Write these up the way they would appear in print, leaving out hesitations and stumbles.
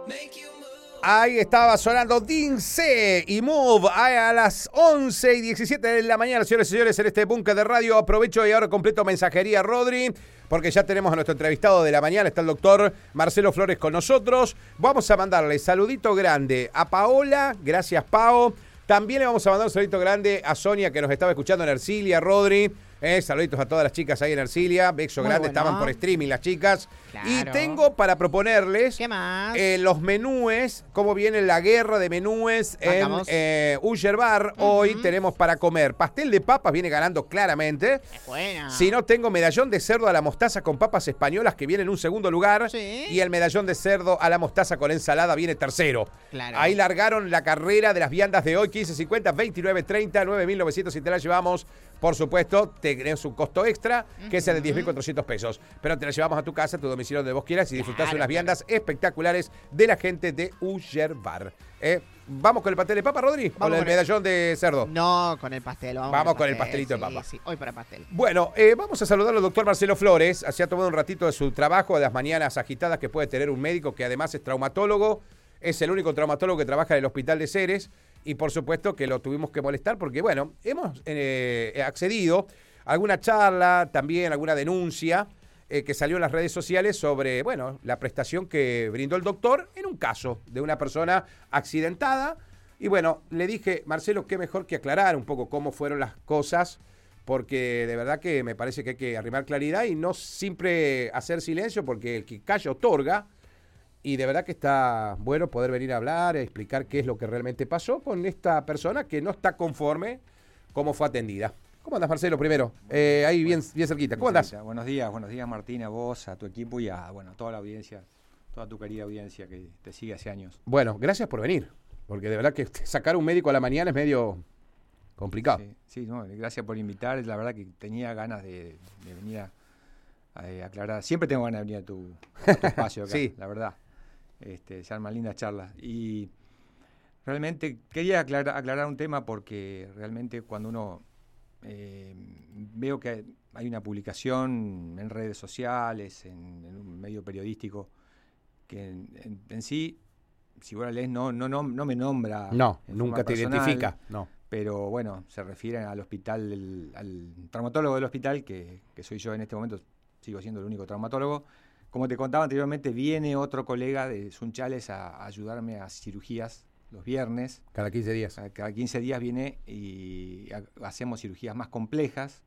Ahí estaba sonando Dince y Move a las 11:17 de la mañana, señores y señores, en este búnker de radio. Aprovecho y ahora completo mensajería, Rodri, porque ya tenemos a nuestro entrevistado de la mañana. Está el doctor Marcelo Flores con nosotros. Vamos a mandarle saludito grande a Paola. Gracias, Pao. También le vamos a mandar un saludito grande a Sonia, que nos estaba escuchando en Ercilia, Rodri. Saluditos a todas las chicas ahí en Ercilia. Beso grande, bueno. Estaban por streaming las chicas. Claro. Y tengo para proponerles ¿qué más? Los menúes, cómo viene la guerra de menúes en Usher Bar. Hoy tenemos para comer pastel de papas, viene ganando claramente. Es buena. Si no, tengo medallón de cerdo a la mostaza con papas españolas, que viene en un segundo lugar. Sí. Y el medallón de cerdo a la mostaza con ensalada viene tercero. Claro. Ahí largaron la carrera de las viandas de hoy, 15.50, 29.30, 9.900 si te la llevamos. Por supuesto, tenés un costo extra, que es el de 10.400 pesos. Pero te la llevamos a tu casa, a tu domicilio, donde vos quieras, y disfrutás de unas viandas espectaculares de la gente de Usher Bar. ¿Vamos con el pastel de papa, Rodri? ¿O el medallón de cerdo? No, con el pastel. Vamos con el pastelito de papa. Sí, hoy para pastel. Bueno, vamos a saludar al doctor Marcelo Flores. Se ha tomado un ratito de su trabajo, de las mañanas agitadas que puede tener un médico que además es traumatólogo. Es el único traumatólogo que trabaja en el Hospital de Ceres. Y por supuesto que lo tuvimos que molestar porque, bueno, hemos accedido a alguna charla, también alguna denuncia que salió en las redes sociales sobre, bueno, la prestación que brindó el doctor en un caso de una persona accidentada. Y bueno, le dije, Marcelo, qué mejor que aclarar un poco cómo fueron las cosas, porque de verdad que me parece que hay que arrimar claridad y no siempre hacer silencio, porque el que calla otorga. Y de verdad que está bueno poder venir a hablar, a explicar qué es lo que realmente pasó con esta persona que no está conforme cómo fue atendida. ¿Cómo andas, Marcelo, primero? Ahí bien cerquita. ¿Cómo andás? Buenos días, Martín, a vos, a tu equipo y a toda la audiencia, toda tu querida audiencia que te sigue hace años. Bueno, gracias por venir, porque de verdad que sacar un médico a la mañana es medio complicado. Sí, no, gracias por invitar. La verdad que tenía ganas de venir a aclarar. Siempre tengo ganas de venir a tu espacio acá, sí. La verdad. Se arman lindas charlas. Y realmente quería aclarar un tema porque realmente cuando uno veo que hay una publicación en redes sociales, en un medio periodístico, que en sí, si vos la lees, no me nombra. No, nunca te identifica. No. Pero bueno, se refieren al hospital, al traumatólogo del hospital, que soy yo en este momento, sigo siendo el único traumatólogo. Como te contaba anteriormente, viene otro colega de Sunchales a ayudarme a cirugías los viernes. Cada 15 días. Cada 15 días viene y hacemos cirugías más complejas,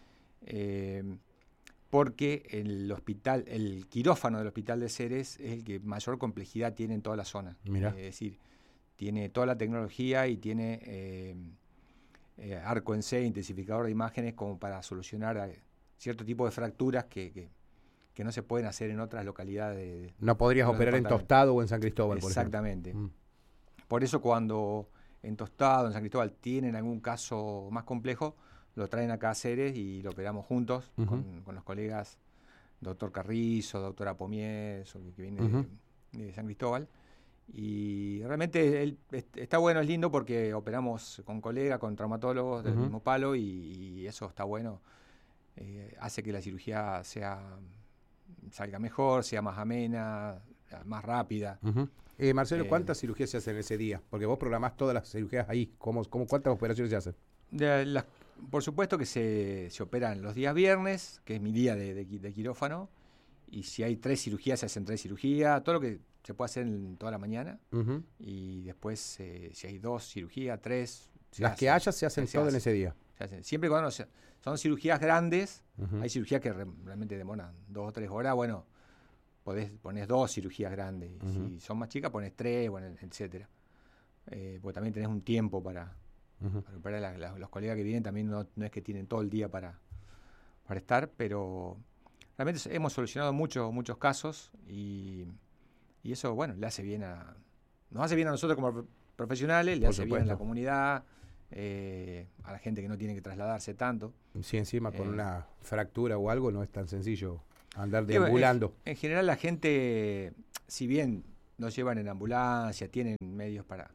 porque el quirófano del Hospital de Ceres es el que mayor complejidad tiene en toda la zona. Mirá. Es decir, tiene toda la tecnología y tiene arco en C, intensificador de imágenes, como para solucionar cierto tipo de fracturas que no se pueden hacer en otras localidades. No podrías operar en Tostado o en San Cristóbal, por ejemplo. Exactamente. Por eso cuando en Tostado, en San Cristóbal, tienen algún caso más complejo, lo traen acá a Ceres y lo operamos juntos con los colegas, doctor Carrizo, doctora Pomies, que viene de San Cristóbal. Y realmente está bueno, es lindo porque operamos con colegas, con traumatólogos del mismo palo y eso está bueno. Hace que la cirugía salga mejor, sea más amena, más rápida. Marcelo, ¿cuántas cirugías se hacen ese día? Porque vos programás todas las cirugías ahí. ¿Cuántas operaciones se hacen? Por supuesto que se operan los días viernes, que es mi día de quirófano, y si hay 3 cirugías, se hacen 3 cirugías, todo lo que se puede hacer en toda la mañana, y después si hay 2 cirugías, 3... Las que haya se hacen todas en ese día. Siempre cuando son cirugías grandes, hay cirugías que realmente demoran 2 o 3 horas, bueno, ponés 2 cirugías grandes, y si son más chicas ponés 3, bueno, etcétera. Porque también tenés un tiempo para operar. Los colegas que vienen también no es que tienen todo el día para estar, pero realmente hemos solucionado muchos casos y eso, bueno, nos hace bien a nosotros como profesionales, le hace bien a la comunidad, a la gente que no tiene que trasladarse tanto. Sí, encima con una fractura o algo no es tan sencillo andar deambulando. En general la gente, si bien nos llevan en ambulancia, tienen medios para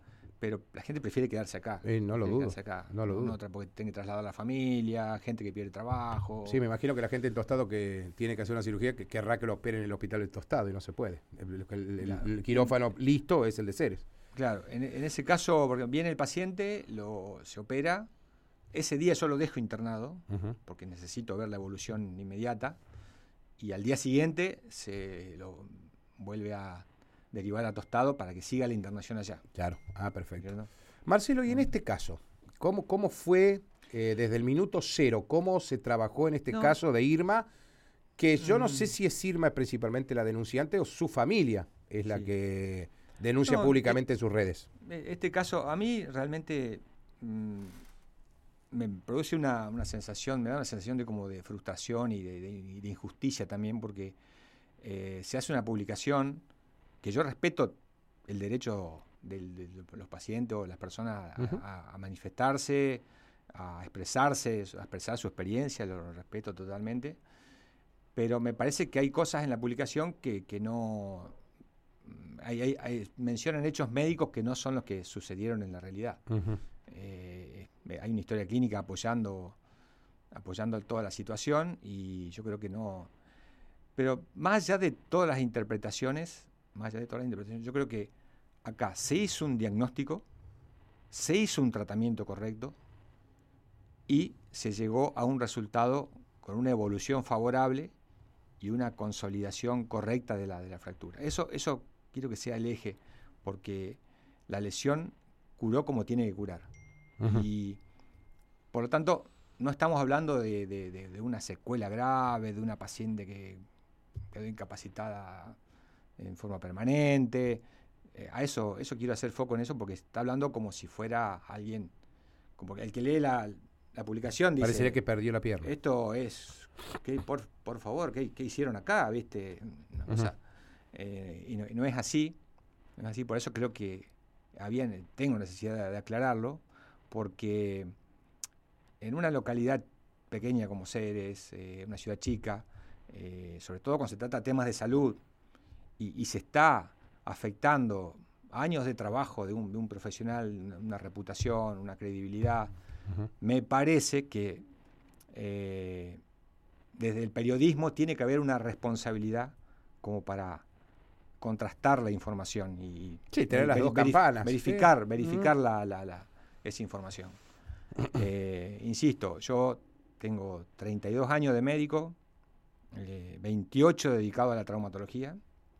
pero la gente prefiere quedarse acá. No lo dudo. No lo dudo. Otra porque tiene que trasladar a la familia, gente que pierde trabajo. Sí, me imagino que la gente en Tostado que tiene que hacer una cirugía que querrá que lo operen en el hospital de Tostado y no se puede. El quirófano listo es el de Ceres. Claro, en ese caso, porque viene el paciente, se opera, ese día yo lo dejo internado, porque necesito ver la evolución inmediata, y al día siguiente se lo vuelve a derivar a Tostado para que siga la internación allá. Claro, perfecto. ¿Cierto? Marcelo, y en este caso, ¿cómo fue desde el minuto cero? ¿Cómo se trabajó en este caso de Irma? Que yo no sé si es Irma principalmente la denunciante o su familia es la que denuncia públicamente en sus redes. Este caso a mí realmente me produce una sensación, me da una sensación de como de frustración y de injusticia también, porque se hace una publicación que yo respeto el derecho de los pacientes o las personas a manifestarse, a expresarse, a expresar su experiencia, lo respeto totalmente, pero me parece que hay cosas en la publicación que no... mencionan hechos médicos que no son los que sucedieron en la realidad. Hay una historia clínica apoyando toda la situación y yo creo que no... Pero más allá de todas las interpretaciones, yo creo que acá se hizo un diagnóstico, se hizo un tratamiento correcto y se llegó a un resultado con una evolución favorable y una consolidación correcta de la fractura. Eso quiero que sea el eje, porque la lesión curó como tiene que curar. Y por lo tanto, no estamos hablando de una secuela grave, de una paciente que quedó incapacitada en forma permanente. Eso quiero hacer foco en eso, porque está hablando como si fuera alguien, como el que lee la publicación dice... Parecería que perdió la pierna. Esto es... por favor, ¿qué hicieron acá? ¿Viste? Una cosa, y no es así. No es así, por eso creo que tengo necesidad de aclararlo, porque en una localidad pequeña como Ceres, una ciudad chica, sobre todo cuando se trata de temas de salud, y se está afectando años de trabajo de un profesional, una reputación, una credibilidad, me parece que desde el periodismo tiene que haber una responsabilidad como para contrastar la información y tener las dos campanas. Verificar esa información. Insisto, yo tengo 32 años de médico, 28 dedicado a la traumatología,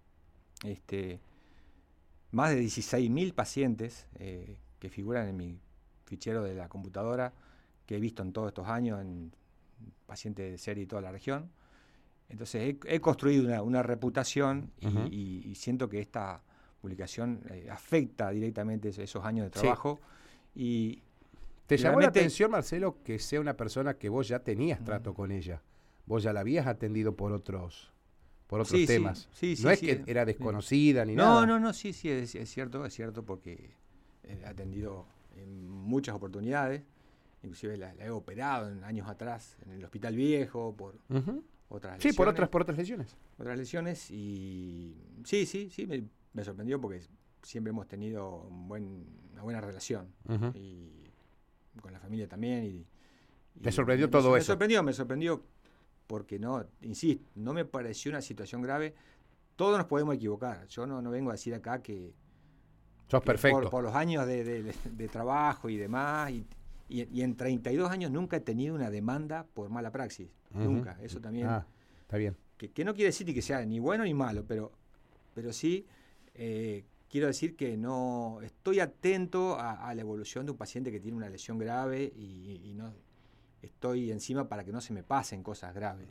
más de 16.000 pacientes que figuran en mi fichero de la computadora que he visto en todos estos años, en pacientes de serie y toda la región. Entonces he construido una reputación y siento que esta publicación afecta directamente esos años de trabajo. Y ¿te llamó la atención, Marcelo, que sea una persona que vos ya tenías trato con ella? Vos ya la habías atendido por otros temas. No es que era desconocida ni nada. No, sí, es cierto, porque he atendido en muchas oportunidades, inclusive la he operado en años atrás en el Hospital Viejo por otras lesiones. Sí, por otras lesiones. Otras lesiones y sí, me sorprendió porque siempre hemos tenido una buena relación y con la familia también. Y ¿te sorprendió todo eso? Me sorprendió porque insisto, no me pareció una situación grave. Todos nos podemos equivocar. Yo no vengo a decir acá que sos perfecto. Por los años de trabajo y demás, y en 32 años nunca he tenido una demanda por mala praxis. Nunca. Eso también. Está bien. Que no quiere decir ni que sea ni bueno ni malo, pero sí quiero decir que no estoy atento a la evolución de un paciente que tiene una lesión grave y no estoy encima para que no se me pasen cosas graves.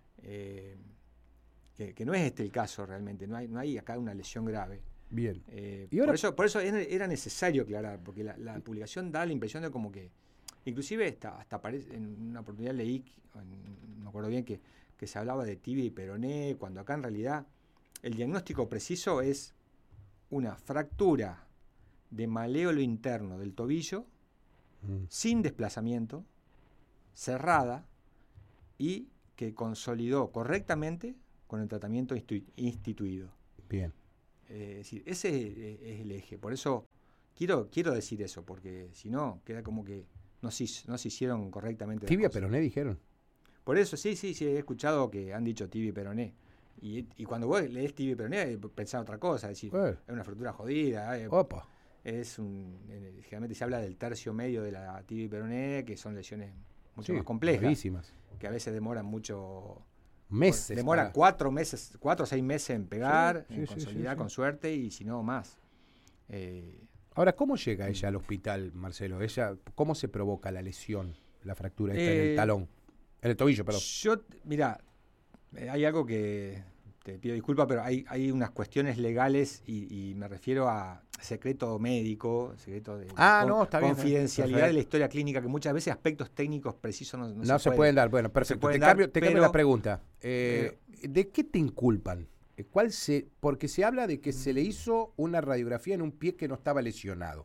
Que no es el caso realmente, no hay acá una lesión grave. Bien. ¿Y ahora? Por eso era necesario aclarar, porque la publicación da la impresión de como que, inclusive hasta aparece, en una oportunidad leí, no me acuerdo bien, que se hablaba de tibia y peroné, cuando acá en realidad el diagnóstico preciso es una fractura de maléolo interno del tobillo, sin desplazamiento, cerrada, y que consolidó correctamente con el tratamiento instituido. Bien. Es decir, ese es el eje. Por eso quiero decir eso, porque si no, queda como que no se hicieron correctamente las Tibia cosas. peroné dijeron. Por eso, sí, he escuchado que han dicho tibia y peroné. Y cuando vos lees tibia y peroné, pensás otra cosa, es decir, es una fractura jodida. Opa. Generalmente se habla del tercio medio de la tibia y peroné, que son lesiones mucho Sí, más complejas, gravísimas. que a veces demoran mucho. Meses. Demora 4 o 6 meses en pegar, Sí, en sí, consolidar sí. con suerte, y si no, más. Ahora, ¿cómo llega ella al hospital, Marcelo? ¿Cómo se provoca la lesión, la fractura esta en el talón? En el tobillo, perdón. Mira, hay algo que te pido disculpas, pero hay unas cuestiones legales y me refiero a secreto médico, secreto de está bien, confidencialidad perfecto. de la historia clínica, que muchas veces aspectos técnicos precisos No se pueden dar. Bueno, perfecto. Te cambio la pregunta. ¿De qué te inculpan? Porque se habla de que se le hizo una radiografía en un pie que no estaba lesionado.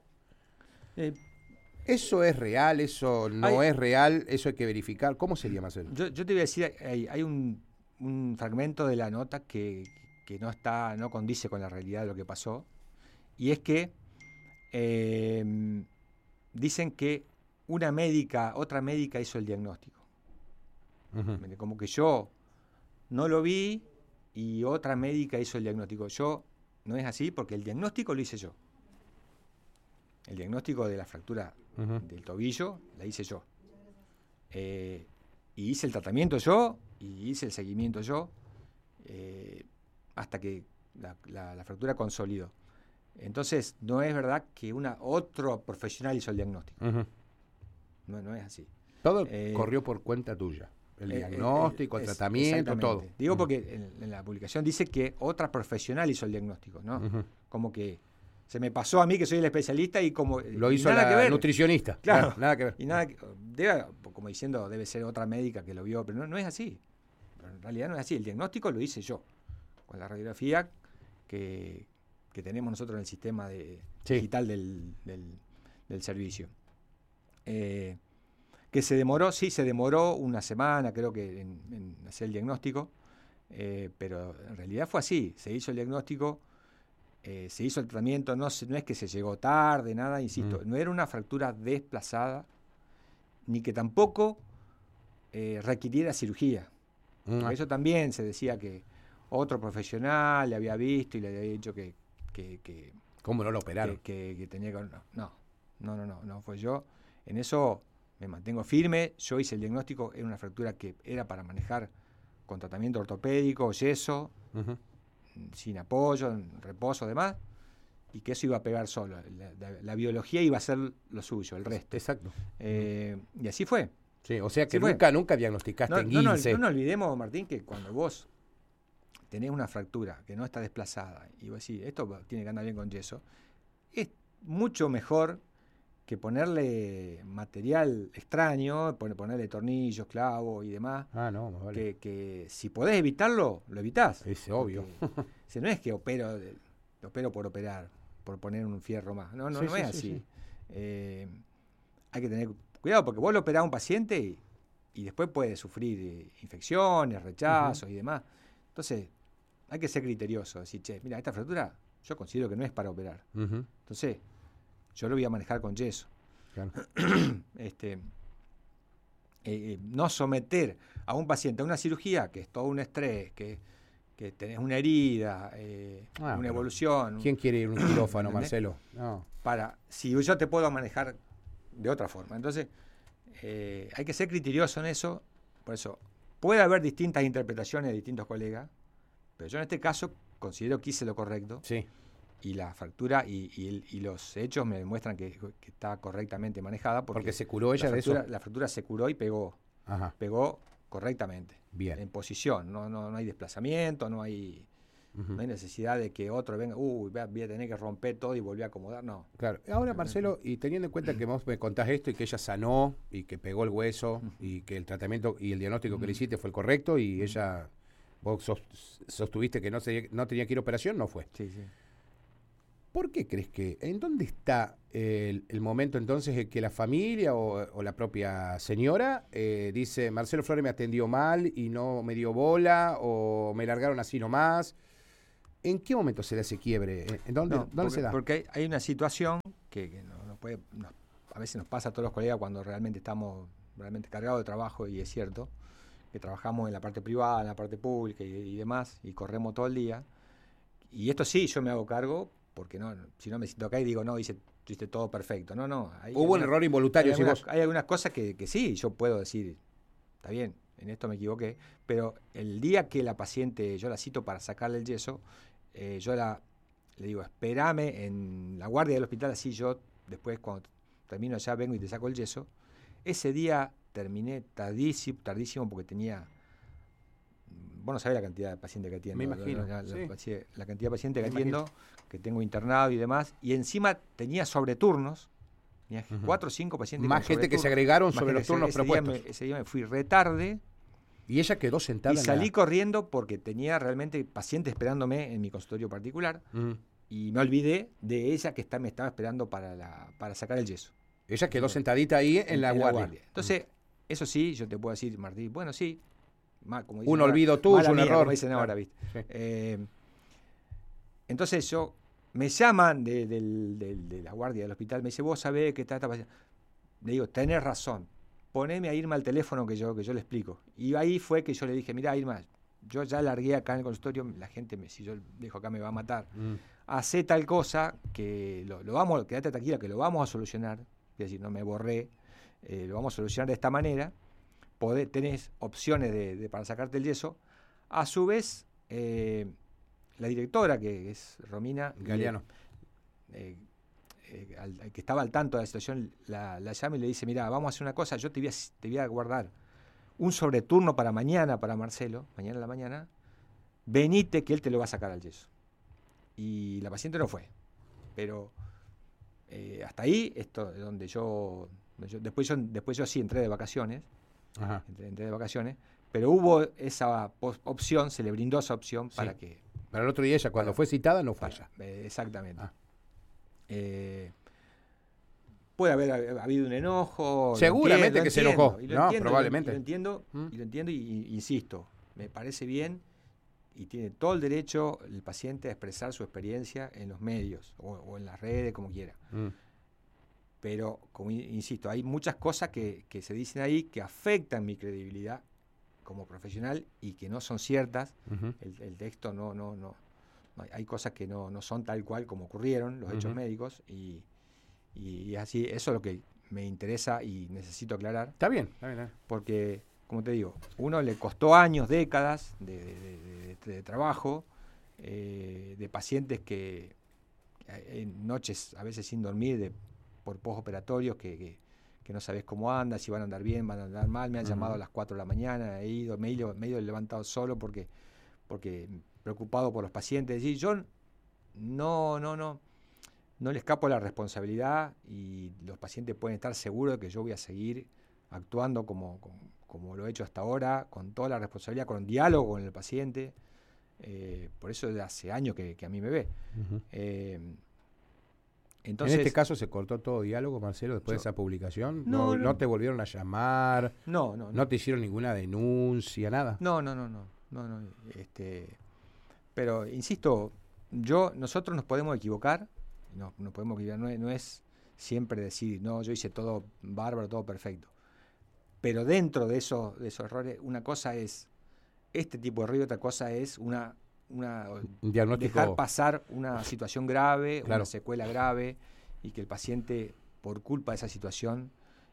¿Eso es real? ¿Eso no es real? ¿Eso hay que verificar? ¿Cómo sería, Marcelo? Yo te voy a decir, hay un fragmento de la nota que no condice con la realidad de lo que pasó, y es que dicen que otra médica hizo el diagnóstico. Uh-huh. Como que yo no lo vi y otra médica hizo el diagnóstico. No es así, porque el diagnóstico lo hice yo. El diagnóstico de la fractura del tobillo la hice yo. Y hice el tratamiento yo y hice el seguimiento yo hasta que la fractura consolidó. Entonces, no es verdad que otro profesional hizo el diagnóstico. Uh-huh. No es así. Todo corrió por cuenta tuya. El diagnóstico, el tratamiento, todo. Digo porque en la publicación dice que otra profesional hizo el diagnóstico, ¿no? Uh-huh. Como que se me pasó a mí, que soy el especialista, y como... Lo hizo la nutricionista. Claro. Nada que ver. Y como diciendo, debe ser otra médica que lo vio, pero no es así. En realidad no es así. El diagnóstico lo hice yo, con la radiografía que tenemos nosotros en el sistema digital del servicio. Que se demoró una semana, creo que, en hacer el diagnóstico, pero en realidad fue así. Se hizo el diagnóstico, se hizo el tratamiento, no es que se llegó tarde, nada, insisto, no era una fractura desplazada, ni que tampoco requiriera cirugía. Por eso también se decía que otro profesional le había visto y le había dicho que ¿cómo no lo operaron? Que tenía que... No, fue yo. En eso me mantengo firme. Yo hice el diagnóstico, era una fractura que era para manejar con tratamiento ortopédico, yeso, uh-huh, sin apoyo, en reposo, demás, y que eso iba a pegar solo. La biología iba a ser lo suyo, el resto. Exacto. Y así fue. Sí, o sea que nunca diagnosticaste en guince. No olvidemos, Martín, que cuando vos tenés una fractura que no está desplazada y vos decís, esto tiene que andar bien con yeso, es mucho mejor que ponerle material extraño, ponerle tornillos, clavos y demás. No vale. Que si podés evitarlo, lo evitás. Es obvio. Si no es que opero por operar, por poner un fierro más. No es así. Sí. Hay que tener cuidado, porque vos lo operás a un paciente y después puede sufrir infecciones, rechazos, uh-huh, y demás. Entonces, hay que ser criterioso. Decir, mira, esta fractura yo considero que no es para operar. Uh-huh. Entonces, yo lo voy a manejar con yeso. Claro. No someter a un paciente a una cirugía, que es todo un estrés, que tenés una herida, una evolución. ¿Quién quiere ir a un quirófano, Marcelo? No. Si yo te puedo manejar de otra forma. Entonces, hay que ser criterioso en eso. Por eso, puede haber distintas interpretaciones de distintos colegas, pero yo en este caso considero que hice lo correcto. Sí. Y la fractura y los hechos me demuestran que está correctamente manejada. Porque se curó ella de eso. La fractura se curó y pegó. Ajá. Pegó correctamente. Bien. En posición. No hay desplazamiento, no hay necesidad de que otro venga, voy a tener que romper todo y volver a acomodar. No. Claro. Ahora, Marcelo, y teniendo en cuenta que vos me contás esto y que ella sanó y que pegó el hueso y que el tratamiento y el diagnóstico que le hiciste fue el correcto y ella, vos sostuviste que no tenía que ir a operación, no fue. Sí. ¿Por qué crees en dónde está el momento entonces en que la familia o la propia señora dice, Marcelo Flores me atendió mal y no me dio bola o me largaron así nomás? ¿En qué momento se da ese quiebre? ¿Dónde se da? Porque hay una situación que a veces nos pasa a todos los colegas cuando realmente estamos realmente cargados de trabajo, y es cierto, que trabajamos en la parte privada, en la parte pública y demás, y corremos todo el día. Y esto sí, yo me hago cargo, porque si no me siento acá y digo, no, hice todo perfecto. No. Hubo un error involuntario, hay algunas cosas que sí, yo puedo decir, está bien, en esto me equivoqué, pero el día que la paciente, yo la cito para sacarle el yeso, yo le digo, espérame en la guardia del hospital, así yo después cuando termino ya vengo y te saco el yeso. Ese día terminé tardísimo porque tenía... Vos no sabés la cantidad de pacientes que atiendo. Me imagino. La cantidad de pacientes que atiendo, que tengo internado y demás. Y encima tenía sobreturnos. Tenía 4 o 5 pacientes. Más gente que se agregaron sobre los turnos propuestos. Ese día me fui retarde. Y ella quedó sentada. Y salí corriendo porque tenía realmente pacientes esperándome en mi consultorio particular. Y me olvidé de ella que me estaba esperando para sacar el yeso. Ella quedó sentadita ahí en la guardia. Entonces, eso sí, yo te puedo decir, Martín, bueno, sí. Como dicen un ahora, olvido tuyo, un error. Como dicen ahora, ¿viste? Sí. Entonces me llaman de la guardia del hospital, me dice, vos sabés que está pasando. Le digo, tenés razón, poneme a Irma al teléfono que yo le explico. Y ahí fue que yo le dije, mirá, Irma, yo ya largué acá en el consultorio, la gente, si yo dejo acá me va a matar. Hacé tal cosa que quedate tranquila, que lo vamos a solucionar. Es decir, no me borré, lo vamos a solucionar de esta manera. Tenés opciones para sacarte el yeso. A su vez, la directora, que es Romina Galeano, que estaba al tanto de la situación, la llama y le dice, mira, vamos a hacer una cosa, yo te voy a guardar un sobreturno para mañana, para Marcelo, mañana en la mañana, venite que él te lo va a sacar al yeso. Y la paciente no fue. Pero hasta ahí, esto es donde después yo sí entré de vacaciones. Ajá. Entré de vacaciones, pero hubo esa opción, se le brindó esa opción para que... Para el otro día ella, cuando fue citada, no fue ella. Exactamente. Puede haber habido un enojo. Seguramente que se enojó. Probablemente. Lo entiendo, y insisto, me parece bien y tiene todo el derecho el paciente a expresar su experiencia en los medios o en las redes, como quiera. Pero, como insisto, hay muchas cosas que se dicen ahí que afectan mi credibilidad como profesional y que no son ciertas. El texto no hay cosas que no son tal cual como ocurrieron, los hechos médicos, y así, eso es lo que me interesa y necesito aclarar. Está bien. Porque, como te digo, uno le costó años, décadas de trabajo, de pacientes que en noches a veces sin dormir, por postoperatorios que no sabés cómo anda, si van a andar bien, van a andar mal. Me han llamado a las 4 de la mañana, he ido, me he levantado solo porque preocupado por los pacientes. Y yo no le escapo a la responsabilidad, y los pacientes pueden estar seguros de que yo voy a seguir actuando como lo he hecho hasta ahora, con toda la responsabilidad, con diálogo con el paciente. Por eso desde hace años que a mí me ve. Entonces, en este caso se cortó todo diálogo, Marcelo, después de esa publicación. No te volvieron a llamar. No te hicieron ninguna denuncia, nada. No. Pero insisto, nosotros nos podemos equivocar. No podemos equivocar. No es siempre decir, no, yo hice todo bárbaro, todo perfecto. Pero dentro de esos errores, una cosa es este tipo de error, otra cosa es un diagnóstico, dejar pasar una situación grave, una secuela grave, y que el paciente, por culpa de esa situación,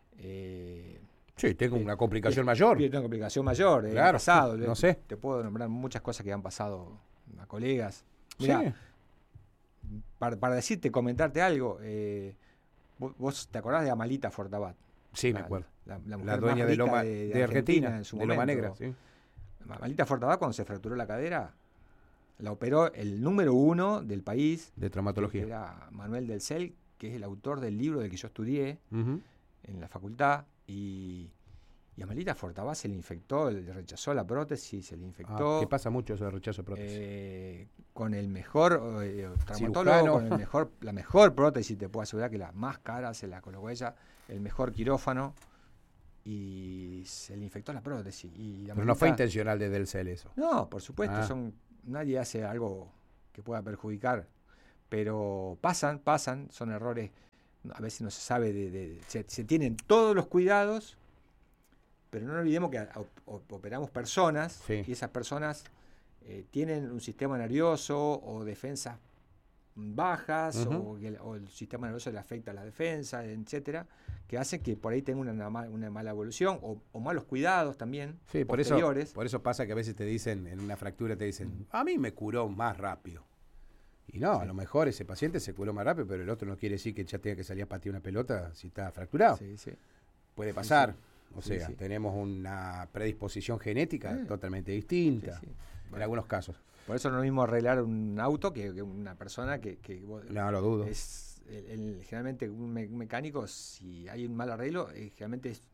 tengo una complicación mayor. Tiene una complicación mayor. Claro, pasado. No sé. Te puedo nombrar muchas cosas que han pasado a colegas. Mirá, para decirte, comentarte algo, vos te acordás de Amalita Fortabat. Sí, me acuerdo. La dueña de Loma de Argentina, en su momento. Loma Negra, sí. Amalita Fortabat, cuando se fracturó la cadera, la operó el número 1 del país de traumatología, que era Manuel del Cel, que es el autor del libro del que yo estudié en la facultad, y Amalita Fortabat se le infectó, le rechazó la prótesis, se le infectó. ¿Qué pasa mucho eso de rechazo de prótesis? Con el mejor traumatólogo, con la mejor prótesis, te puedo asegurar que la más cara se la colocó ella, el mejor quirófano, y se le infectó la prótesis. Pero no fue intencional desde el CEL eso. No, por supuesto, nadie hace algo que pueda perjudicar, pero pasan, son errores. a veces no se sabe se tienen todos los cuidados, pero no olvidemos que operamos personas, Sí. y esas personas tienen un sistema nervioso o defensas bajas, Ujú. o el sistema nervioso le afecta a la defensa, etcétera, que hace que por ahí tenga una mala evolución o malos cuidados también, Sí, posteriores. por eso pasa que a veces te dicen, en una fractura te dicen, a mí me curó más rápido. Y no, Sí. a lo mejor ese paciente se curó más rápido, pero el otro no quiere decir que ya tenga que salir a patear una pelota si está fracturado. Sí, sí. Puede pasar. sí. O Sí, sea, sí. tenemos una predisposición genética Sí. totalmente distinta, Sí, sí. en Bueno, algunos casos. por eso no es lo mismo arreglar un auto que una persona que No lo dudo. es generalmente un mecánico, si hay un mal arreglo, generalmente es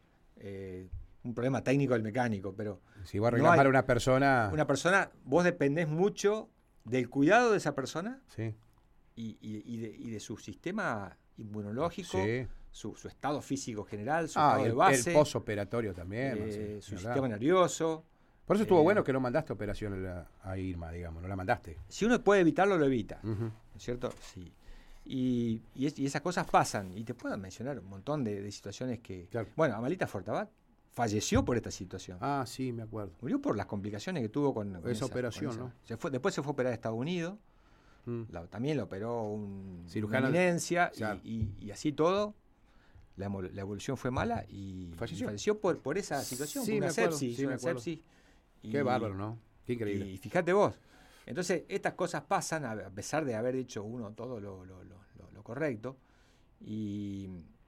un problema técnico del mecánico, pero Si vos arreglás no hay- para una persona... vos dependés mucho del cuidado de esa persona Sí, y de su sistema inmunológico, sí. su estado físico general, su Ah, estado y de el base, posoperatorio también. no sé, su ni sistema hablar. nervioso. Por eso estuvo eh, bueno que no mandaste operación a Irma, digamos, no la mandaste. Si uno puede evitarlo, lo evita. Ujú. ¿No es cierto? Sí. Y esas cosas pasan. Y te puedo mencionar un montón de situaciones que... Claro. Bueno, Amalita Fortabat falleció por esta situación. Ah, sí, me acuerdo. Murió por las complicaciones que tuvo con Esa operación, ¿no? Después se fue a operar a Estados Unidos. Mm. También lo operó un Cirujano. una eminencia. Claro. Y así todo, la evolución fue mala y falleció por esa situación. Sí, por una me acuerdo, sepsis. sí, una me acuerdo. sepsis. Qué bárbaro, ¿no? Qué increíble. Y fíjate vos. Entonces, estas cosas pasan a pesar de haber hecho uno todo lo correcto. Y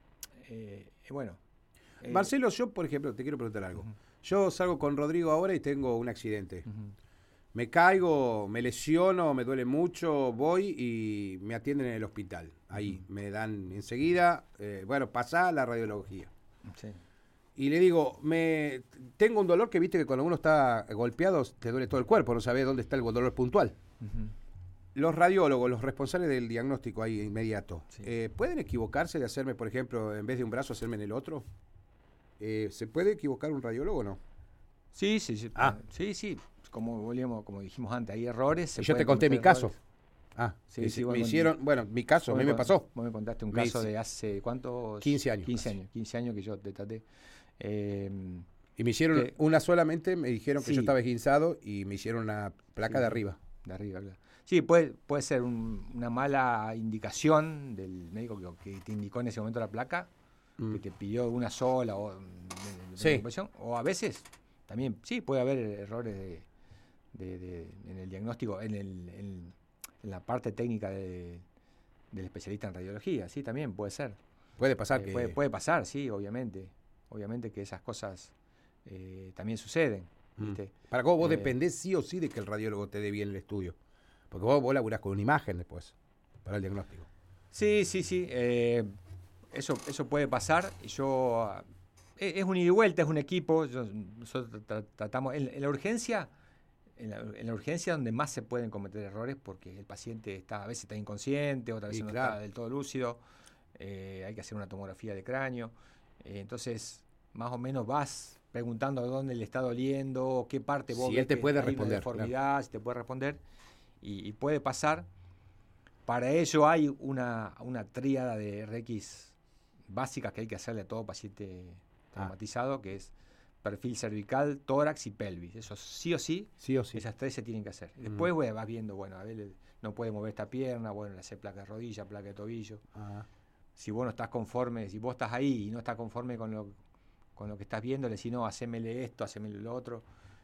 bueno. Marcelo, yo, por ejemplo, te quiero preguntar algo. Ujú. Yo salgo con Rodrigo ahora y tengo un accidente. Ujú. Me caigo, me lesiono, me duele mucho, voy y me atienden en el hospital. Ahí, me dan enseguida, bueno, pasá la radiología. Sí. Y le digo, tengo un dolor que viste que cuando uno está golpeado te duele todo el cuerpo, no sabés dónde está el dolor puntual. Ujú. Los radiólogos, los responsables del diagnóstico ahí inmediato, Sí. ¿pueden equivocarse de hacerme, por ejemplo, en vez de un brazo, hacerme en el otro? ¿Se puede equivocar un radiólogo o no? Sí, sí, sí. Ah. Sí. Como dijimos antes, hay errores. se Yo te pueden conté mi cometer caso. errores. Ah, Sí, que sí, me bueno, hicieron, bueno, mi caso, a Vos mí me pasó. Vos me contaste un Me caso hice- de hace, ¿cuántos? 15 años 15 casi. años. 15 años que yo te traté. Y me hicieron que- una solamente, me dijeron que Sí. yo estaba esguinzado y me hicieron una placa Sí. de arriba. De arriba, claro. Sí, puede ser una mala indicación del médico que te indicó en ese momento la placa, que te pidió una sola Sí. ocupación, o a veces también, sí, puede haber errores en el diagnóstico, en la parte técnica del especialista en radiología, sí, también puede ser. Puede pasar que... Puede pasar, sí, obviamente. Obviamente que esas cosas también suceden. ¿Viste? Para vos Eh, dependés sí o sí de que el radiólogo te dé bien el estudio. Porque vos laburás con una imagen después, para el diagnóstico. Sí. Eso puede pasar. Es un ida y vuelta, es un equipo. Nosotros tratamos. En la urgencia, en la urgencia donde más se pueden cometer errores, porque el paciente a veces está inconsciente, otras veces Sí, no claro. está del todo lúcido. Hay que hacer una tomografía de cráneo. Entonces, más o menos vas preguntando dónde le está doliendo, qué parte vos Si ves él te que puede hay una responder, deformidad, si te puede responder. Y puede pasar. Para ello hay una tríada de RX básicas que hay que hacerle a todo paciente traumatizado, que es perfil cervical, tórax y pelvis. Eso sí o sí, Sí o sí. esas tres se tienen que hacer. Después vas viendo, bueno, a ver, no puede mover esta pierna, bueno, le hace placa de rodilla, placa de tobillo. Ah. Si vos no estás conforme, si vos estás ahí y no estás conforme con lo que estás viendo, le decís, no, hacémele esto, hacémele lo otro.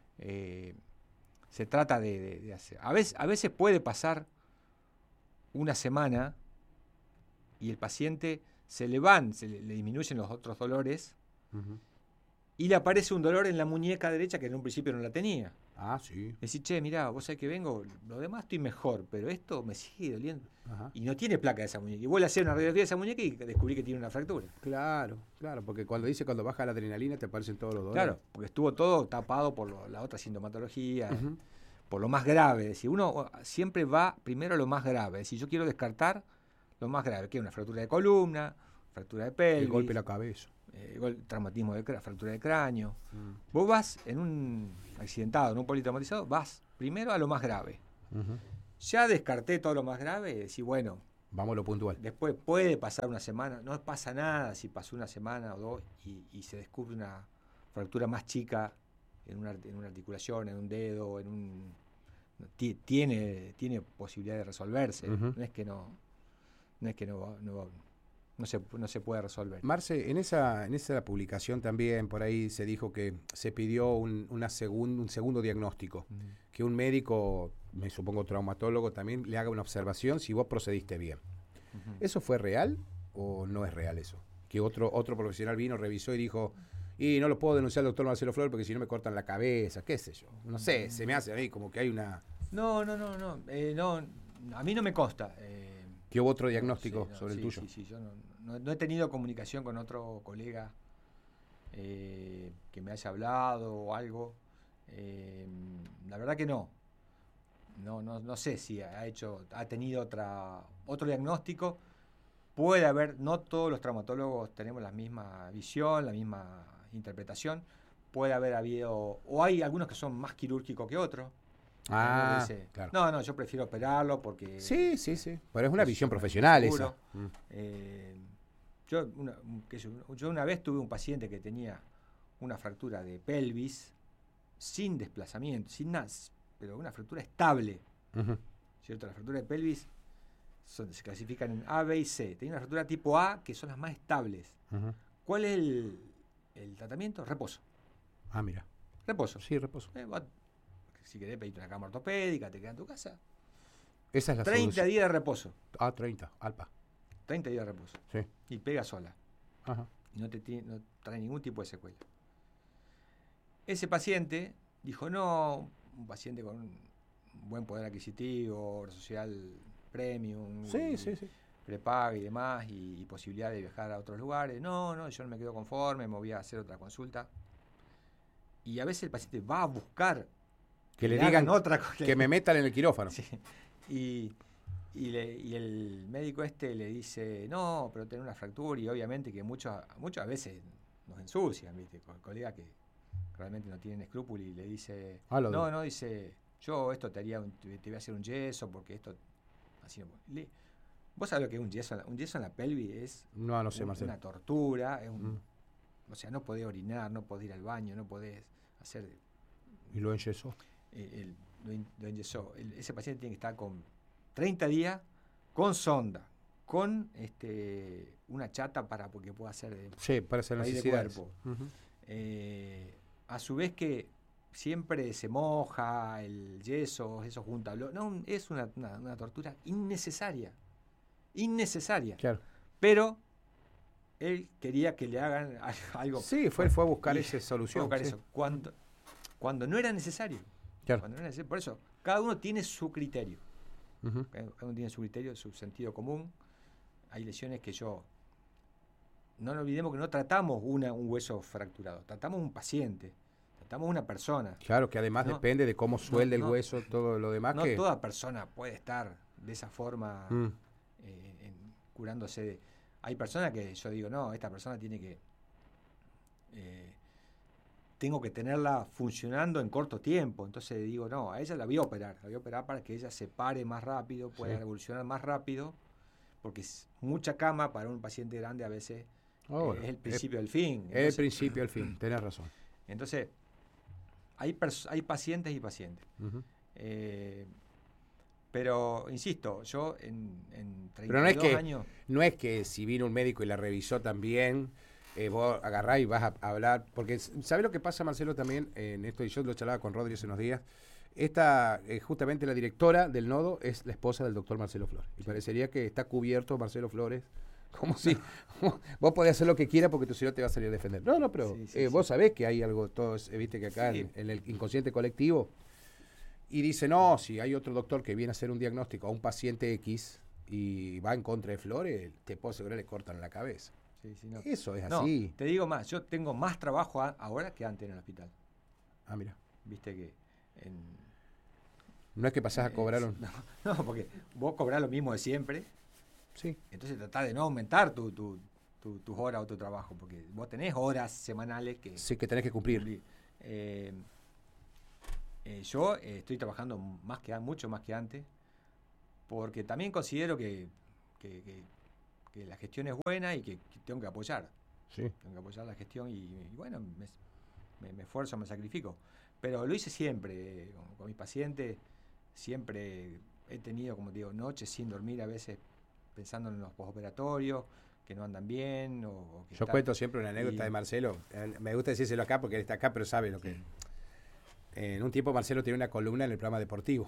Se trata de hacer. A veces puede pasar una semana y el paciente se le disminuyen los otros dolores Ujú. y le aparece un dolor en la muñeca derecha que en un principio no la tenía. Ah, sí. Decís, che, mirá, vos sabés que vengo, lo demás estoy mejor, pero esto me sigue doliendo. Ajá. Y no tiene placa de esa muñeca. Y vos le hacés una radiografía de esa muñeca y descubrí que tiene una fractura. Claro, porque cuando baja la adrenalina te aparecen todos los dolores. Claro, porque estuvo todo tapado por la otra sintomatología, Ujú. por lo más grave. Es decir, uno siempre va primero a lo más grave. Es decir, yo quiero descartar lo más grave, que es una fractura de columna, fractura de pelvis, El golpe en la cabeza. traumatismo fractura de cráneo. Vos vas en un accidentado, en un politraumatizado, vas primero a lo más grave. Ujú. Ya descarté todo lo más grave, decís, bueno, Vamos a lo puntual. Después puede pasar una semana, no pasa nada si pasó una semana o dos y se descubre una fractura más chica en una articulación, en un dedo, tiene posibilidad de resolverse. Uh-huh. No es que no se puede resolver. Marce, en esa publicación también por ahí se dijo que se pidió un segundo diagnóstico, que un médico, me supongo traumatólogo, también le haga una observación si vos procediste bien. ¿Eso fue real o no es real eso? Que otro profesional vino, revisó y dijo, y no lo puedo denunciar al doctor Marcelo Flores porque si no me cortan la cabeza, qué sé yo. No sé, se me hace a mí como que hay una... No, a mí no me consta. ¿Que hubo otro diagnóstico sobre el tuyo? Sí, yo no he tenido comunicación con otro colega que me haya hablado o algo. La verdad que no. No sé si ha tenido otro diagnóstico. Puede haber, no todos los traumatólogos tenemos la misma visión, la misma interpretación. Puede haber habido, o hay algunos que son más quirúrgicos que otros. Dice, claro. No, yo prefiero operarlo porque... Sí. Pero es una visión profesional seguro. Esa. Yo una vez tuve un paciente que tenía una fractura de pelvis sin desplazamiento, sin nada, pero una fractura estable. Uh-huh. ¿Cierto? Las fracturas de pelvis se clasifican en A, B y C. Tenía una fractura tipo A, que son las más estables. Uh-huh. ¿Cuál es el tratamiento? Reposo. Ah, mira. Reposo. Sí, reposo. Si querés pedirte una cama ortopédica, te quedas en tu casa. Esa es la 30 solución. días de reposo. 30, alpa. 30 días de reposo. Sí. Y pega sola. Ajá. Y no trae ningún tipo de secuela. Ese paciente dijo, no, un paciente con un buen poder adquisitivo, obra social premium, Sí. prepaga y demás, y posibilidad de viajar a otros lugares. No, yo no me quedo conforme, me voy a hacer otra consulta. Y a veces el paciente va a buscar que le digan otra cosa. Que me metan en el quirófano. Sí. Y el médico le dice, no, pero tiene una fractura, y obviamente que muchas veces nos ensucian, ¿viste? Con colegas que realmente no tienen escrúpulos y le dice, dice, yo esto te voy a hacer un yeso porque esto así no puedo. ¿Vos sabés lo que es un yeso? Un yeso en la pelvis es no sé, Marcelo. Una tortura, o sea, no podés orinar, no podés ir al baño, no podés hacer... ¿Y lo enyesó? Lo enyesó. Ese paciente tiene que estar con 30 días con sonda, con una chata porque pueda hacer para hacer necesidades. Cuerpo. Uh-huh. A su vez que siempre se moja el yeso, eso junta. No, es una tortura innecesaria. Claro. Pero él quería que le hagan algo. Sí, fue a buscar esa solución. Fue a buscar eso. Cuando no era necesario. Claro. Cuando no era necesario. Por eso, cada uno tiene su criterio. Uh-huh. Cada uno tiene su criterio, su sentido común. Hay lesiones que no nos olvidemos que no tratamos un hueso fracturado, tratamos un paciente, tratamos una persona. Claro, que además depende de cómo suelde el hueso, todo lo demás. No toda persona puede estar de esa forma curándose. Hay personas que yo digo, no, esta persona tiene que... tengo que tenerla funcionando en corto tiempo. Entonces digo, no, a ella la voy a operar para que ella se pare más rápido, pueda evolucionar más rápido, porque es mucha cama para un paciente grande a veces es el principio del fin. Entonces, es el principio del fin, tenés razón. Entonces, hay pacientes y pacientes. Uh-huh. Pero, insisto, yo en 32 pero años... No es que si vino un médico y la revisó también... vos agarrás y vas a hablar, porque ¿sabés lo que pasa, Marcelo, también en esto? Y yo lo charlaba con Rodri hace unos días. Justamente la directora del nodo es la esposa del doctor Marcelo Flores. Y parecería que está cubierto Marcelo Flores, como si vos podés hacer lo que quieras porque tu señor te va a salir a defender. No, pero vos sabés que hay algo, viste que acá en el inconsciente colectivo, y dice, no, si hay otro doctor que viene a hacer un diagnóstico a un paciente X y va en contra de Flores, te puedo asegurar le cortan la cabeza. No. Eso es así. Te digo más, yo tengo más trabajo ahora que antes en el hospital. Ah, mira. Viste que no es que pasás a cobrar no, porque vos cobrás lo mismo de siempre. Sí. Entonces tratás de no aumentar tus horas o tu trabajo, porque vos tenés horas semanales que... Sí, que tenés que cumplir. Yo estoy trabajando mucho más que antes, porque también considero que que la gestión es buena y que tengo que apoyar. Sí. Tengo que apoyar la gestión y bueno, me esfuerzo, me sacrifico. Pero lo hice siempre, con mis pacientes, siempre he tenido, como te digo, noches sin dormir, a veces pensando en los postoperatorios, que no andan bien. Yo cuento siempre una anécdota de Marcelo, me gusta decírselo acá porque él está acá, pero sabe lo que... En un tiempo Marcelo tenía una columna en el programa deportivo,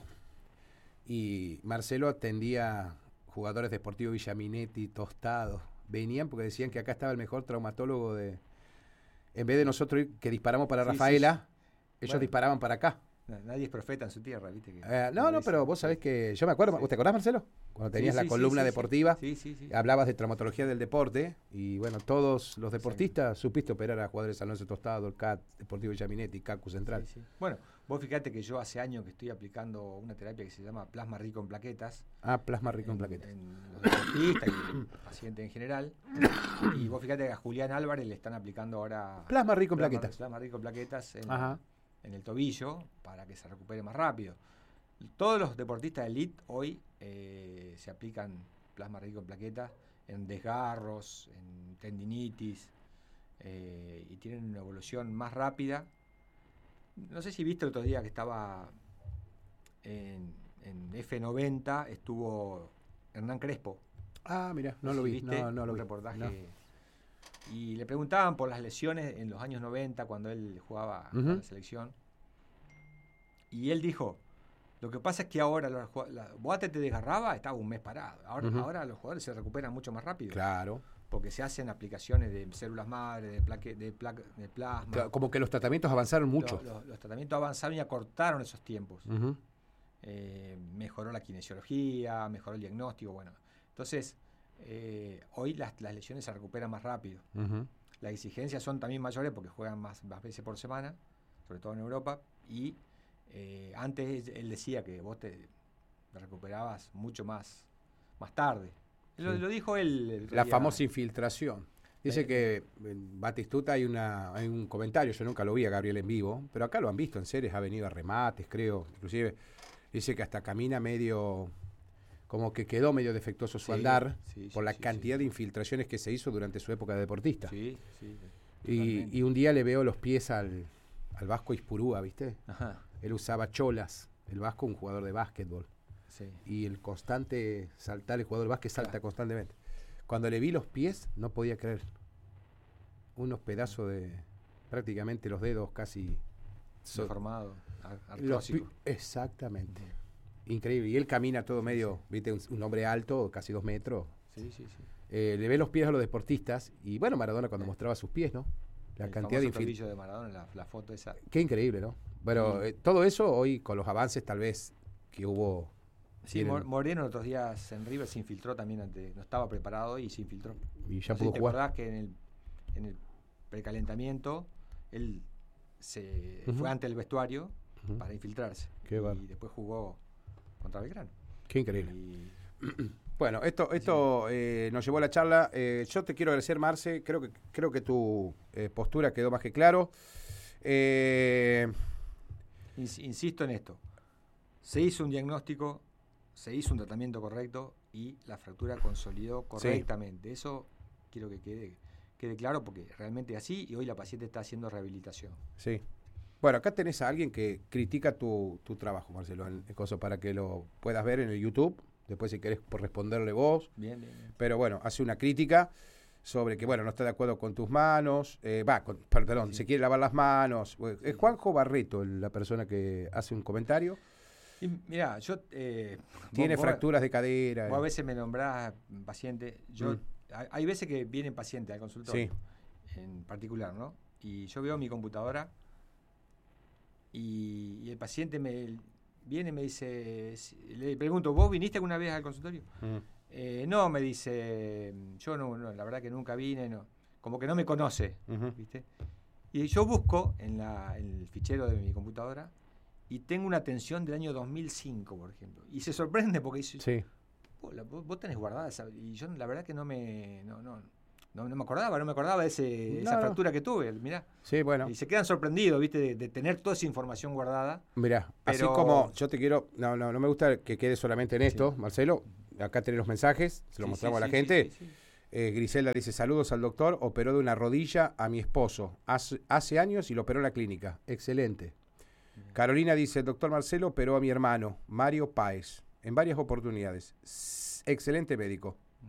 y Marcelo atendía jugadores deportivos Villaminetti, Tostado, venían porque decían que acá estaba el mejor traumatólogo de... En vez de nosotros ir, que disparamos para Rafaela, ellos disparaban para acá. Nadie es profeta en su tierra, ¿viste? No, pero vos sabés que... Yo me acuerdo, ¿vos te acordás, Marcelo? Cuando tenías la columna deportiva, hablabas de traumatología del deporte, y bueno, todos los deportistas supiste operar a jugadores San Lorenzo Tostado, el CAT, Deportivo Villaminetti, CACU Central. Bueno, vos fíjate que yo hace años que estoy aplicando una terapia que se llama plasma rico en plaquetas. Plasma rico en plaquetas. En los deportistas y los pacientes en general. Y vos fíjate que a Julián Álvarez le están aplicando ahora... Plasma rico en plaquetas. Plasma rico en plaquetas en el tobillo para que se recupere más rápido. Todos los deportistas de elite hoy se aplican plasma rico en plaquetas en desgarros, en tendinitis, y tienen una evolución más rápida. No sé si viste el otro día que estaba en F90, estuvo Hernán Crespo. Mira, no lo vi. No lo vi. Un reportaje. No. Y le preguntaban por las lesiones en los años 90, cuando él jugaba en la selección. Y él dijo, lo que pasa es que ahora, vos antes te desgarraba, estaba un mes parado. Ahora los jugadores se recuperan mucho más rápido. Claro. Porque se hacen aplicaciones de células madre, de plasma. Claro, como que los tratamientos avanzaron mucho. Los tratamientos avanzaron y acortaron esos tiempos. Mejoró la kinesiología, mejoró el diagnóstico. Bueno, entonces, hoy las lesiones se recuperan más rápido. Las exigencias son también mayores porque juegan más veces por semana, sobre todo en Europa. Y antes él decía que vos te recuperabas mucho más tarde. Lo dijo él. La famosa infiltración. Dice que en Batistuta hay un comentario, yo nunca lo vi a Gabriel en vivo, pero acá lo han visto en series, ha venido a remates, creo. Inclusive dice que hasta camina medio, como que quedó medio defectuoso su andar por la cantidad de infiltraciones que se hizo durante su época de deportista. Y un día le veo los pies al Vasco Ispurúa, ¿viste? Ajá. Él usaba cholas, el Vasco, un jugador de básquetbol. Y el constante saltar, el jugador de básquet salta constantemente. Cuando le vi los pies, no podía creer. Unos pedazos de prácticamente los dedos casi... Deformado, artrósico. Exactamente. Increíble. Y él camina todo medio, viste, un hombre alto, casi 2 metros. Le ve los pies a los deportistas. Y bueno, Maradona cuando mostraba sus pies, ¿no? La cantidad de tobillo de Maradona, la foto esa. Qué increíble, ¿no? Pero todo eso hoy, con los avances tal vez que hubo... Sí, Moreno los otros días en River se infiltró también, no estaba preparado y se infiltró. Y ya pudo jugar. ¿Te acordás que en el precalentamiento él fue ante el vestuario para infiltrarse? Y después jugó contra Belgrano. Qué increíble. Bueno, esto nos llevó a la charla. Yo te quiero agradecer, Marce. Creo que tu postura quedó más que claro. Insisto en esto. Se hizo un diagnóstico, se hizo un tratamiento correcto y la fractura consolidó correctamente. Eso quiero que quede claro porque realmente es así y hoy la paciente está haciendo rehabilitación. Sí. Bueno, acá tenés a alguien que critica tu trabajo, Marcelo, para que lo puedas ver en el YouTube. Después si querés por responderle vos. Bien. Pero bueno, hace una crítica sobre que, no está de acuerdo con tus manos. Se quiere lavar las manos. Es Juanjo Barreto la persona que hace un comentario. Y mirá, yo... tiene fracturas de cadera. Vos a veces me nombrás paciente. Hay veces que vienen pacientes al consultorio, en particular, ¿no? Y yo veo mi computadora y el paciente viene y me dice... Le pregunto, ¿vos viniste alguna vez al consultorio? No, me dice, yo no, la verdad que nunca vine, no, como que no me conoce, ¿viste? Y yo busco en el fichero de mi computadora y tengo una atención del año 2005, por ejemplo. Y se sorprende porque dice, vos tenés guardada esa... Y yo la verdad que no me acordaba de esa fractura que tuve, mirá. Sí, bueno. Y se quedan sorprendidos, ¿viste? De tener toda esa información guardada. Mirá, así como yo te quiero... No me gusta que quede solamente en esto, Marcelo. acá tenés los mensajes, se los mostramos a la gente. Sí. Griselda dice, saludos al doctor, operó de una rodilla a mi esposo hace años y lo operó en la clínica. Excelente. Carolina dice, el doctor Marcelo operó a mi hermano, Mario Páez, en varias oportunidades. Excelente médico.